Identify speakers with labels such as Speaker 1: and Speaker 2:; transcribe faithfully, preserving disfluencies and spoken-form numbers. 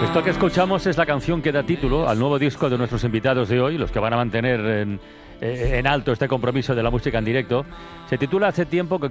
Speaker 1: Esto que escuchamos es la canción que da título al nuevo disco de nuestros invitados de hoy, los que van a mantener en, en alto este compromiso de la música en directo. Se titula Hace tiempo que